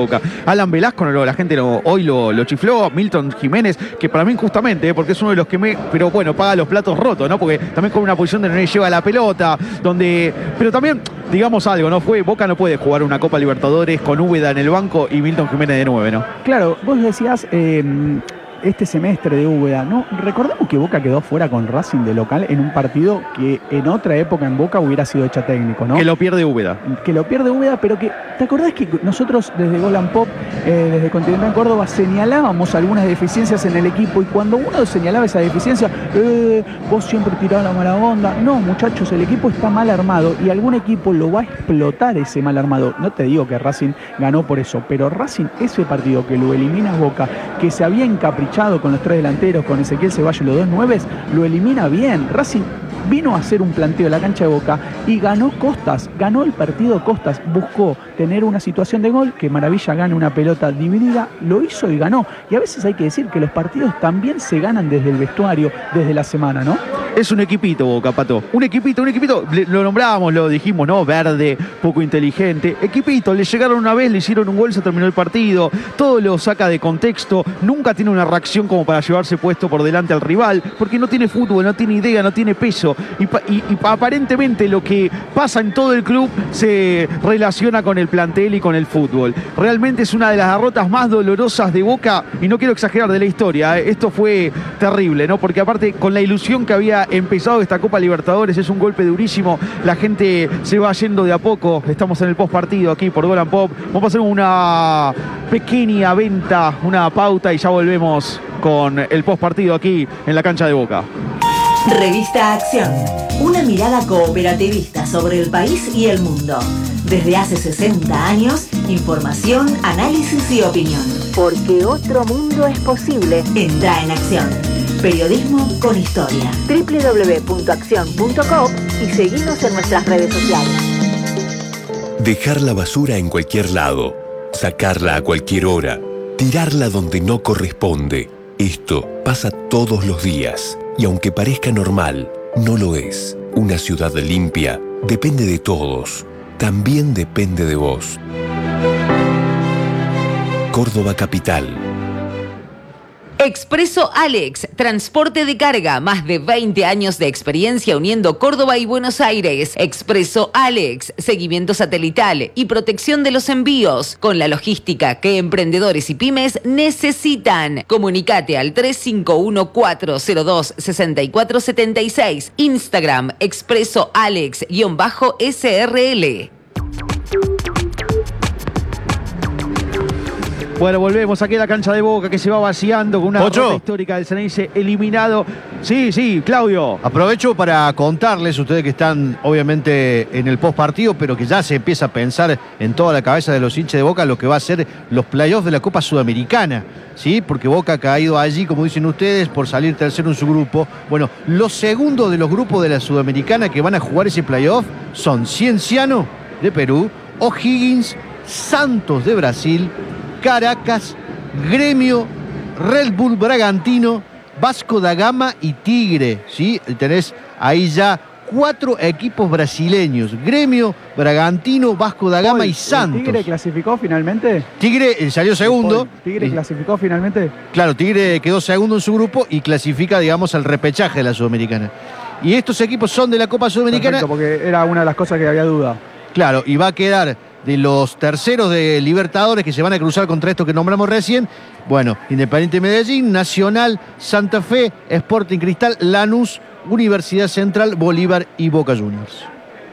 Boca. Alan Velasco, la gente hoy lo chifló. Milton Jiménez, que para mí injustamente, porque es uno de los que pero bueno, paga los platos rotos, ¿no? Porque también con una posición donde no lleva la pelota, pero también, digamos algo, ¿no? Boca no puede jugar una Copa Libertadores con Úbeda en el banco y Milton Jiménez de 9, ¿no? Claro, vos decías este semestre de Úbeda, ¿no? Recordemos que Boca quedó fuera con Racing de local en un partido que en otra época en Boca hubiera sido hecha técnico, ¿no? Que lo pierde Úbeda. Pero que, ¿te acordás que nosotros desde Gol and Pop, desde Continental Córdoba, señalábamos algunas deficiencias en el equipo? Y cuando uno señalaba esa deficiencia, vos siempre tirás la mala onda. No, muchachos, el equipo está mal armado y algún equipo lo va a explotar ese mal armado. No te digo que Racing ganó por eso, pero Racing, ese partido que lo elimina Boca, que se había encaprichado con los tres delanteros, con Ezequiel Ceballos y los dos nueves, lo elimina bien. Racing vino a hacer un planteo en la cancha de Boca y ganó Costas, ganó el partido Costas, buscó tener una situación de gol, que Maravilla gane una pelota dividida, lo hizo y ganó. Y a veces hay que decir que los partidos también se ganan desde el vestuario, desde la semana, ¿no? Es un equipito, Boca, Pato. Un equipito, lo nombrábamos, lo dijimos, ¿no? Verde, poco inteligente. Equipito, le llegaron una vez, le hicieron un gol, se terminó el partido. Todo lo saca de contexto. Nunca tiene una reacción como para llevarse puesto por delante al rival, porque no tiene fútbol, no tiene idea, no tiene peso. Y aparentemente lo que pasa en todo el club se relaciona con el plantel y con el fútbol. Realmente es una de las derrotas más dolorosas de Boca, y no quiero exagerar, de la historia. Esto fue terrible, ¿no? Porque aparte, con la ilusión que había empezado esta Copa Libertadores, es un golpe durísimo. La gente se va yendo de a poco. Estamos en el post partido aquí por Gol and Pop. Vamos a hacer una pequeña venta, una pauta, y ya volvemos con el post partido aquí en la cancha de Boca. Revista Acción, una mirada cooperativista sobre el país y el mundo. Desde hace 60 años, información, análisis y opinión. Porque otro mundo es posible. Entra en Acción. Periodismo con historia. www.accion.com y seguinos en nuestras redes sociales. Dejar la basura en cualquier lado, sacarla a cualquier hora, tirarla donde no corresponde. Esto pasa todos los días. Y aunque parezca normal, no lo es. Una ciudad limpia depende de todos. También depende de vos. Córdoba Capital. Expreso Alex, transporte de carga, más de 20 años de experiencia uniendo Córdoba y Buenos Aires. Expreso Alex, seguimiento satelital y protección de los envíos, con la logística que emprendedores y pymes necesitan. Comunicate al 351-402-6476. Instagram, Expreso Alex_SRL. Bueno, volvemos aquí a la cancha de Boca, que se va vaciando con una derrota histórica del Ceneice eliminado. Sí, Claudio. Aprovecho para contarles, ustedes que están obviamente en el post partido, pero que ya se empieza a pensar en toda la cabeza de los hinchas de Boca lo que va a ser los playoffs de la Copa Sudamericana, ¿sí? Porque Boca ha caído allí, como dicen ustedes, por salir tercero en su grupo. Bueno, los segundos de los grupos de la Sudamericana que van a jugar ese playoff son Cienciano de Perú, O'Higgins, Santos de Brasil, Caracas, Gremio, Red Bull Bragantino, Vasco da Gama y Tigre, ¿sí? Tenés ahí ya 4 equipos brasileños: Gremio, Bragantino, Vasco da Gama y Santos. ¿Tigre clasificó finalmente? Tigre salió segundo. ¿Tigre clasificó finalmente? Claro, Tigre quedó segundo en su grupo y clasifica, digamos, al repechaje de la Sudamericana. Y estos equipos son de la Copa Sudamericana. Perfecto, porque era una de las cosas que había duda. Claro, y va a quedar de los terceros de Libertadores que se van a cruzar contra estos que nombramos recién. Bueno, Independiente Medellín, Nacional, Santa Fe, Sporting Cristal, Lanús, Universidad Central, Bolívar y Boca Juniors.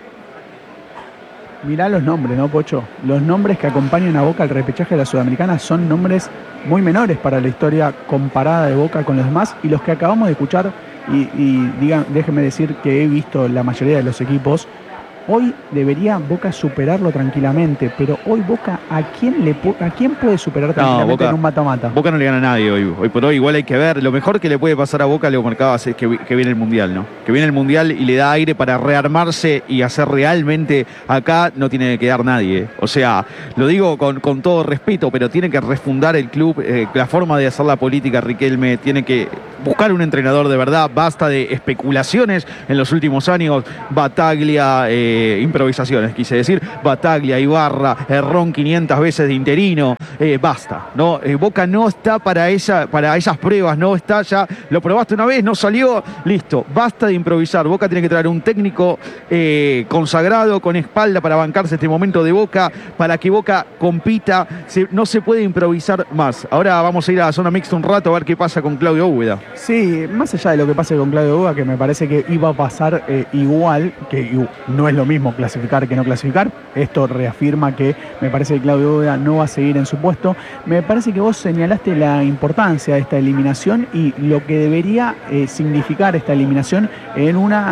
Mirá los nombres, ¿no, Pocho? Los nombres que acompañan a Boca al repechaje de la Sudamericana son nombres muy menores para la historia comparada de Boca con los demás, y los que acabamos de escuchar, déjenme decir que he visto la mayoría de los equipos. Hoy debería Boca superarlo tranquilamente, pero hoy Boca, ¿a quién puede superar tranquilamente Boca, en un mata-mata? Boca no le gana a nadie hoy por hoy. Igual hay que ver, lo mejor que le puede pasar a Boca, lo marcabas, es que viene el Mundial, ¿no? Que viene el Mundial y le da aire para rearmarse y hacer realmente acá, no tiene que quedar nadie. O sea, lo digo con todo respeto, pero tiene que refundar el club, la forma de hacer la política, Riquelme, tiene que buscar un entrenador de verdad, basta de especulaciones en los últimos años. Bataglia, improvisaciones, quise decir, Bataglia, Ibarra, Herrón 500 veces de interino, basta, ¿no? Boca no está para esas pruebas, no está ya, lo probaste una vez, no salió, listo, basta de improvisar. Boca tiene que traer un técnico consagrado, con espalda para bancarse este momento de Boca, para que Boca compita, no se puede improvisar más. Ahora vamos a ir a la zona mixta un rato a ver qué pasa con Claudio Úbeda. Sí, más allá de lo que pase con Claudio Úbeda, que me parece que iba a pasar igual, que no es lo mismo clasificar que no clasificar, esto reafirma que me parece que Claudio Úbeda no va a seguir en su puesto. Me parece que vos señalaste la importancia de esta eliminación y lo que debería significar esta eliminación en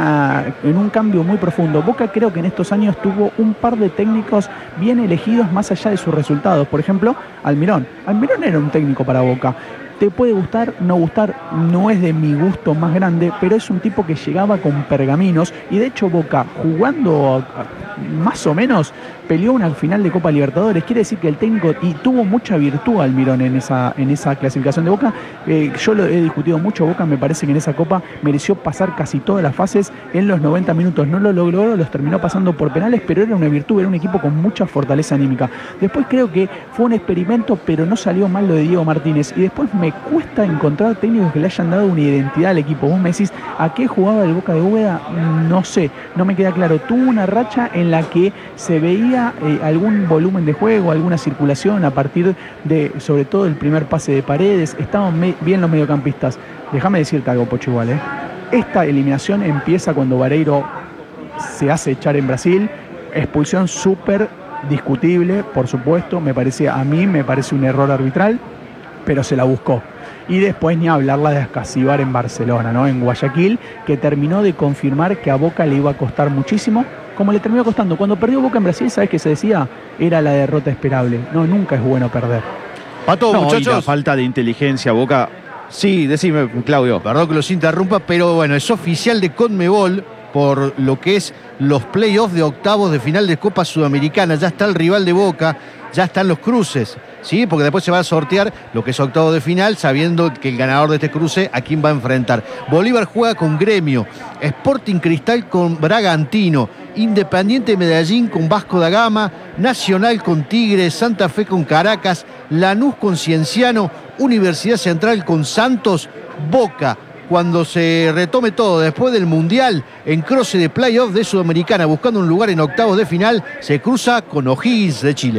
un cambio muy profundo. Boca creo que en estos años tuvo un par de técnicos bien elegidos más allá de sus resultados. Por ejemplo, Almirón. Almirón era un técnico para Boca. Te puede gustar, no gustar, no es de mi gusto más grande, pero es un tipo que llegaba con pergaminos y de hecho Boca, jugando más o menos, peleó una final de Copa Libertadores. Quiere decir que el técnico, y tuvo mucha virtud Almirón en esa clasificación de Boca. Yo lo he discutido mucho. Boca me parece que en esa Copa mereció pasar casi todas las fases en los 90 minutos. No lo logró, los terminó pasando por penales, pero era una virtud, era un equipo con mucha fortaleza anímica. Después creo que fue un experimento, pero no salió mal lo de Diego Martínez. Y después me cuesta encontrar técnicos que le hayan dado una identidad al equipo. Vos me decís, ¿a qué jugaba el Boca de Úbeda? No sé, no me queda claro. Tuvo una racha en la que se veía algún volumen de juego, alguna circulación a partir de, sobre todo, el primer pase de Paredes. Estaban bien los mediocampistas. Déjame decirte algo, Pocho, igual, Esta eliminación empieza cuando Vareiro se hace echar en Brasil. Expulsión súper discutible, por supuesto. A mí me parece un error arbitral, pero se la buscó. Y después ni hablarla de Ascasibar en Barcelona, ¿no? En Guayaquil, que terminó de confirmar que a Boca le iba a costar muchísimo, como le terminó costando. Cuando perdió Boca en Brasil, ¿sabes qué se decía? Era la derrota esperable. No, nunca es bueno perder. Pato, No, muchachos. y la falta de inteligencia, Boca. Sí, decime, Claudio. Perdón que los interrumpa, pero bueno, es oficial de Conmebol por lo que es los playoffs de octavos de final de Copa Sudamericana. Ya está el rival de Boca, ya están los cruces, ¿sí? Porque después se va a sortear lo que es octavos de final, sabiendo que el ganador de este cruce a quién va a enfrentar. Bolívar juega con Gremio, Sporting Cristal con Bragantino, Independiente Medellín con Vasco da Gama, Nacional con Tigre, Santa Fe con Caracas, Lanús con Cienciano, Universidad Central con Santos, Boca. Cuando se retome todo después del Mundial, en cruce de playoff de Sudamericana, buscando un lugar en octavos de final, se cruza con O'Higgins de Chile.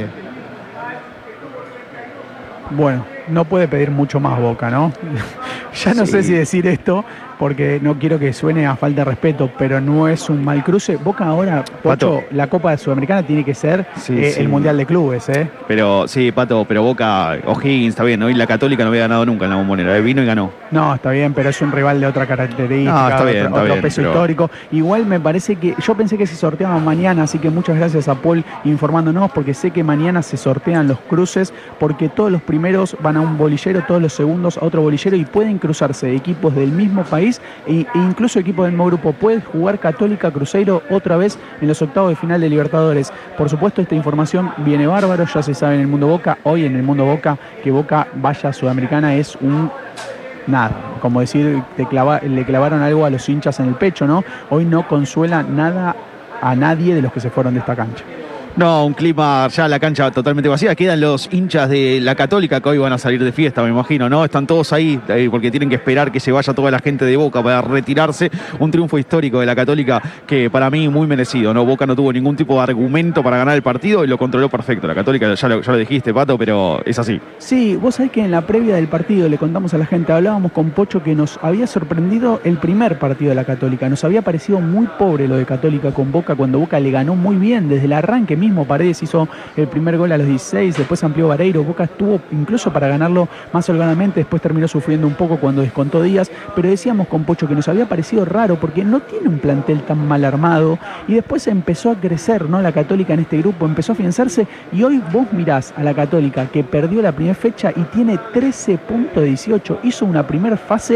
Bueno, no puede pedir mucho más Boca, ¿no? Ya no sé si decir esto, porque no quiero que suene a falta de respeto, pero no es un mal cruce. Boca ahora, Pocho, la Copa Sudamericana tiene que ser el Mundial de Clubes, Pero sí, Pato, pero Boca, O'Higgins está bien, ¿no? Y la Católica no había ganado nunca en la Bombonera, vino y ganó. No, está bien, pero es un rival de otra característica, otro peso histórico. Igual me parece que, yo pensé que se sorteaban mañana, así que muchas gracias a Paul informándonos, porque sé que mañana se sortean los cruces, porque todos los primeros van a un bolillero, todos los segundos a otro bolillero, y pueden cruzarse equipos del mismo país e incluso equipos del mismo grupo. Puede jugar Católica Cruzeiro otra vez en los octavos de final de Libertadores. Por supuesto, esta información viene bárbaro, ya se sabe en el mundo Boca. Hoy en el mundo Boca, que Boca vaya a Sudamericana es un nada, como decir, le clavaron algo a los hinchas en el pecho, ¿no? Hoy no consuela nada a nadie de los que se fueron de esta cancha. No, un clima, ya la cancha totalmente vacía. Quedan los hinchas de la Católica que hoy van a salir de fiesta, me imagino, ¿no? Están todos ahí porque tienen que esperar que se vaya toda la gente de Boca para retirarse. Un triunfo histórico de la Católica que para mí muy merecido, ¿no? Boca no tuvo ningún tipo de argumento para ganar el partido y lo controló perfecto. La Católica, ya lo dijiste, Pato, pero es así. Sí, vos sabés que en la previa del partido le contamos a la gente, hablábamos con Pocho que nos había sorprendido el primer partido de la Católica. Nos había parecido muy pobre lo de Católica con Boca, cuando Boca le ganó muy bien desde el arranque mismo. Paredes hizo el primer gol a los 16, después amplió Vareiro. Boca estuvo incluso para ganarlo más holgadamente, después terminó sufriendo un poco cuando descontó Díaz, pero decíamos con Pocho que nos había parecido raro porque no tiene un plantel tan mal armado, y después empezó a crecer, ¿no? La Católica en este grupo empezó a afianzarse, y hoy vos mirás a la Católica que perdió la primera fecha y tiene 13.18, hizo una primera fase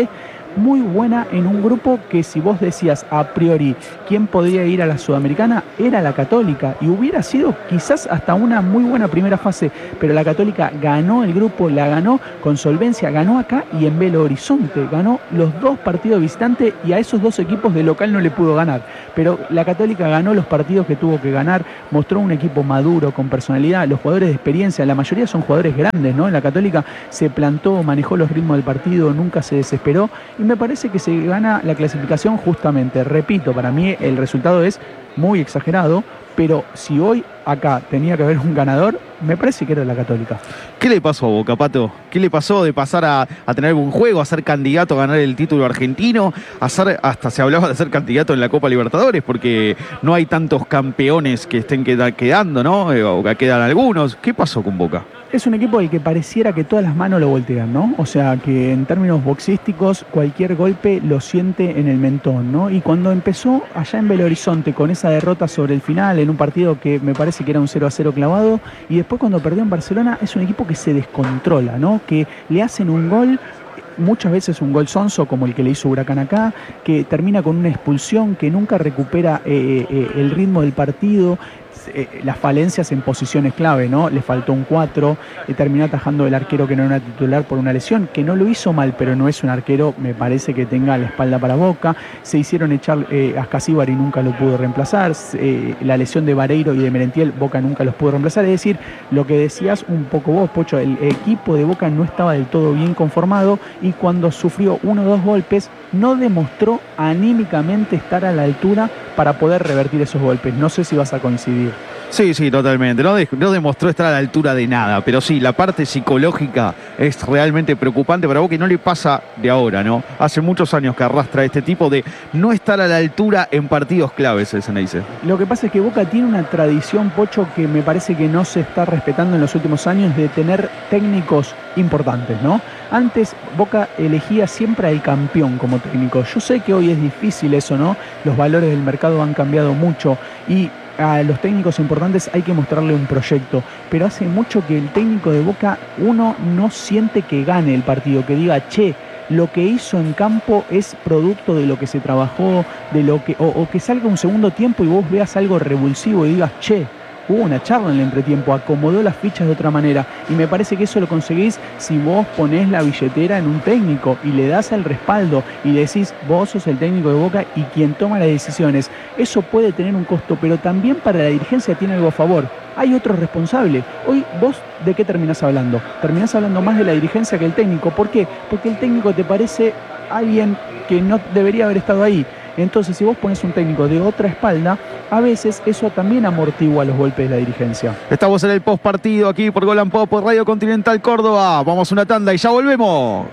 muy buena en un grupo que, si vos decías a priori quién podría ir a la Sudamericana, era la Católica, y hubiera sido quizás hasta una muy buena primera fase, pero la Católica ganó el grupo, la ganó con solvencia, ganó acá y en Belo Horizonte, ganó los 2 partidos visitantes, y a esos 2 equipos de local no le pudo ganar, pero la Católica ganó los partidos que tuvo que ganar, mostró un equipo maduro, con personalidad, los jugadores de experiencia, la mayoría son jugadores grandes, ¿no? La Católica se plantó, manejó los ritmos del partido, nunca se desesperó, y me parece que se gana la clasificación justamente. Repito, para mí el resultado es muy exagerado, pero si hoy acá tenía que haber un ganador, me parece que era la Católica. ¿Qué le pasó a Boca, Pato? ¿Qué le pasó de pasar a tener buen juego, a ser candidato a ganar el título argentino, hasta se hablaba de ser candidato en la Copa Libertadores, porque no hay tantos campeones que estén quedando, ¿no? O que quedan algunos. ¿Qué pasó con Boca? Es un equipo del que pareciera que todas las manos lo voltean, ¿no? O sea, que en términos boxísticos cualquier golpe lo siente en el mentón, ¿no? Y cuando empezó allá en Belo Horizonte con esa derrota sobre el final, en un partido que me parece que era un 0-0 clavado, y después cuando perdió en Barcelona, es un equipo que se descontrola, ¿no? Que le hacen un gol, muchas veces un gol sonso como el que le hizo Huracán acá, que termina con una expulsión, que nunca recupera el ritmo del partido, las falencias en posiciones clave, ¿no? Le faltó un 4, terminó atajando el arquero que no era titular por una lesión, que no lo hizo mal, pero no es un arquero, me parece, que tenga la espalda para Boca. Se hicieron echar a Ascasíbar y nunca lo pudo reemplazar. La lesión de Vareiro y de Merentiel, Boca nunca los pudo reemplazar. Es decir, lo que decías un poco vos, Pocho, el equipo de Boca no estaba del todo bien conformado, y cuando sufrió 1 o 2 golpes, no demostró anímicamente estar a la altura para poder revertir esos golpes. No sé si vas a coincidir. Sí, totalmente. No demostró estar a la altura de nada, pero sí, la parte psicológica es realmente preocupante para Boca, y no le pasa de ahora, ¿no? Hace muchos años que arrastra este tipo de no estar a la altura en partidos claves, el Ceneice. Lo que pasa es que Boca tiene una tradición, Pocho, que me parece que no se está respetando en los últimos años, de tener técnicos importantes, ¿no? Antes Boca elegía siempre al campeón como técnico. Yo sé que hoy es difícil eso, ¿no? Los valores del mercado han cambiado mucho, y a los técnicos importantes hay que mostrarle un proyecto, pero hace mucho que el técnico de Boca, uno no siente que gane el partido, que diga, che, lo que hizo en campo es producto de lo que se trabajó, de lo que, o que salga un segundo tiempo y vos veas algo revulsivo y digas, che, hubo una charla en el entretiempo, acomodó las fichas de otra manera, y me parece que eso lo conseguís si vos ponés la billetera en un técnico y le das el respaldo y decís, vos sos el técnico de Boca y quien toma las decisiones. Eso puede tener un costo, pero también para la dirigencia tiene algo a favor. Hay otro responsable. Hoy vos, ¿de qué terminás hablando? Terminás hablando más de la dirigencia que el técnico. ¿Por qué? Porque el técnico te parece alguien que no debería haber estado ahí. Entonces, si vos pones un técnico de otra espalda, a veces eso también amortigua los golpes de la dirigencia. Estamos en el postpartido aquí por Gol and Pop, por Radio Continental Córdoba. Vamos a una tanda y ya volvemos.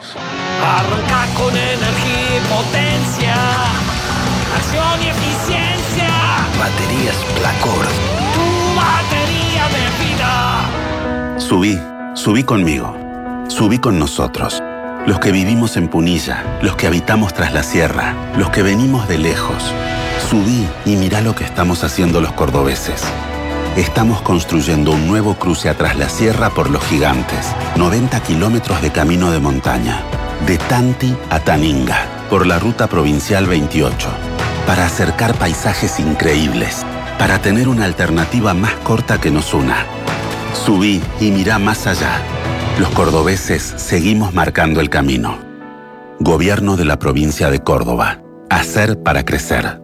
Arranca con energía y potencia, acción y eficiencia. Baterías Placor. Tu batería de vida. Subí conmigo. Subí con nosotros. Los que vivimos en Punilla, los que habitamos tras la sierra, los que venimos de lejos. Subí y mirá lo que estamos haciendo los cordobeses. Estamos construyendo un nuevo cruce a Tras la Sierra por Los Gigantes. 90 kilómetros de camino de montaña. De Tanti a Taninga, por la ruta provincial 28. Para acercar paisajes increíbles. Para tener una alternativa más corta que nos una. Subí y mirá más allá. Los cordobeses seguimos marcando el camino. Gobierno de la provincia de Córdoba. Hacer para crecer.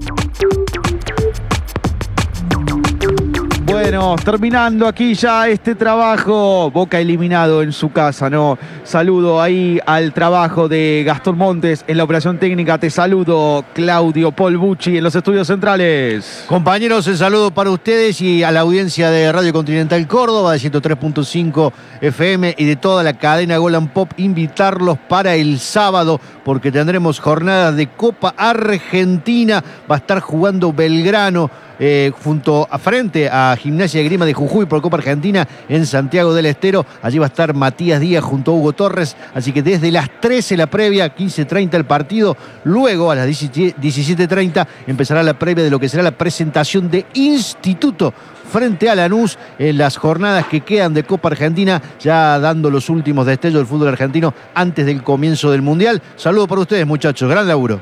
Bueno, terminando aquí ya este trabajo. Boca eliminado en su casa, ¿no? Saludo ahí al trabajo de Gastón Montes en la operación técnica. Te saludo, Claudio Paul Bucci, en los estudios centrales. Compañeros, el saludo para ustedes y a la audiencia de Radio Continental Córdoba, de 103.5 FM y de toda la cadena Gol and Pop. Invitarlos para el sábado, porque tendremos jornadas de Copa Argentina. Va a estar jugando Belgrano frente a Gimnasia de Grima de Jujuy por Copa Argentina en Santiago del Estero. Allí va a estar Matías Díaz junto a Hugo Torres. Así que desde las 13 la previa, 15:30 el partido. Luego a las 17:30 empezará la previa de lo que será la presentación de Instituto frente a Lanús en las jornadas que quedan de Copa Argentina, ya dando los últimos destellos del fútbol argentino antes del comienzo del Mundial. Saludo para ustedes, muchachos, gran laburo.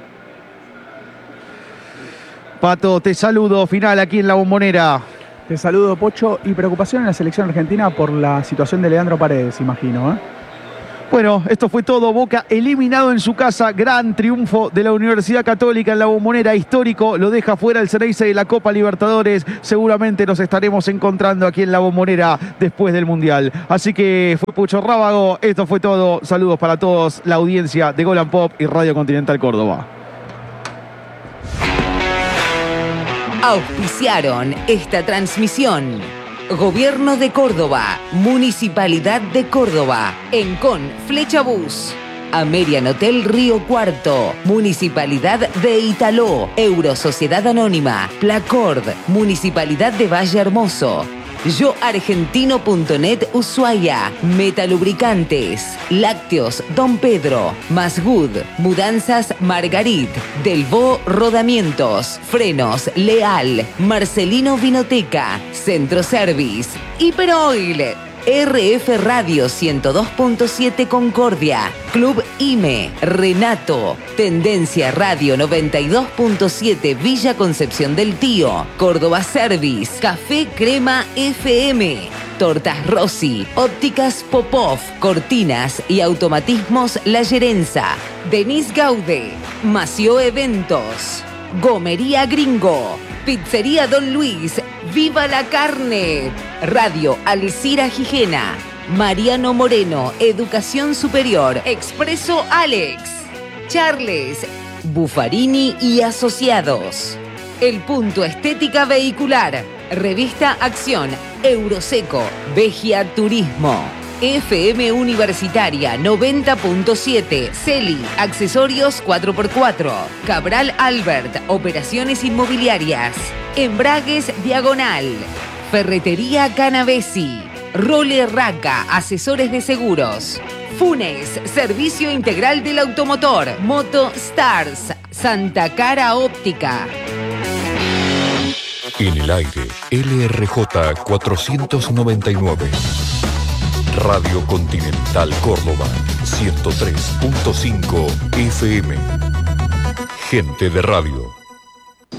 Pato, te saludo, final aquí en La Bombonera. Te saludo, Pocho, y preocupación en la selección argentina por la situación de Leandro Paredes, imagino, ¿eh? Bueno, esto fue todo. Boca eliminado en su casa. Gran triunfo de la Universidad Católica en La Bombonera, histórico. Lo deja fuera el Xereyce de la Copa Libertadores. Seguramente nos estaremos encontrando aquí en La Bombonera después del Mundial. Así que fue Pucho Rábago. Esto fue todo. Saludos para todos, la audiencia de Gol and Pop y Radio Continental Córdoba. Auspiciaron esta transmisión. Gobierno de Córdoba, Municipalidad de Córdoba, Encon, Flecha Bus, Amerian Hotel Río Cuarto, Municipalidad de Italó, Eurosociedad Anónima, Placord, Municipalidad de Valle Hermoso, YoArgentino.net Ushuaia, Metalubricantes, Lácteos Don Pedro, Masgood, Mudanzas Margarit, Delvaux Rodamientos, Frenos Leal, Marcelino Vinoteca, Centro Service, Hiperoil, RF Radio 102.7 Concordia, Club IME, Renato, Tendencia Radio 92.7 Villa Concepción del Tío, Córdoba Service, Café Crema FM, Tortas Rossi, Ópticas Popov, Cortinas y Automatismos La Gerenza, Denis Gaude, Mació Eventos, Gomería Gringo, Pizzería Don Luis, ¡Viva la carne! Radio Alcira Gijena, Mariano Moreno, Educación Superior, Expreso Alex, Charles, Buffarini y Asociados, El Punto Estética Vehicular, Revista Acción, Euroseco, Vegia Turismo, FM Universitaria 90.7, Celi, Accesorios 4x4, Cabral Albert, Operaciones Inmobiliarias, Embragues Diagonal, Ferretería Canavesi, Role Raca, Asesores de Seguros, Funes, Servicio Integral del Automotor, Moto Stars, Santa Cara Óptica. En el aire, LRJ 499. Radio Continental Córdoba, 103.5 FM. Gente de radio.